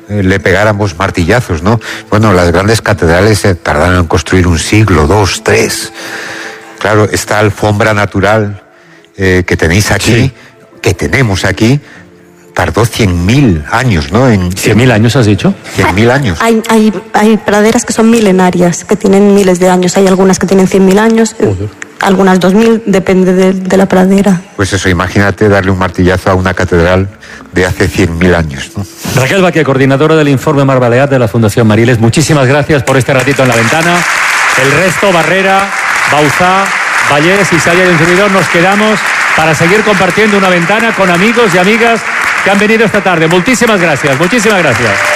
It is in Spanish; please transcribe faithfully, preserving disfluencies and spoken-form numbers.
eh, le pegáramos martillazos, ¿no? Bueno, las grandes catedrales se tardaron en construir un siglo, dos, tres. Claro, esta alfombra natural eh, que tenéis aquí, sí. que tenemos aquí, tardó cien mil años, ¿no? En, ¿Cien mil años has dicho? Cien mil años. Hay, hay, hay praderas que son milenarias, que tienen miles de años. Hay algunas que tienen cien mil años, Joder. algunas dos mil, depende de, de la pradera. Pues eso, imagínate darle un martillazo a una catedral de hace cien mil años, ¿no? Raquel Baqué, coordinadora del informe Mar Balear de la Fundación Mariles, muchísimas gracias por este ratito en la ventana. El resto, Barrera, Bauzá, Vallés, Isaya y un servidor, nos quedamos para seguir compartiendo una ventana con amigos y amigas que han venido esta tarde. Muchísimas gracias, muchísimas gracias.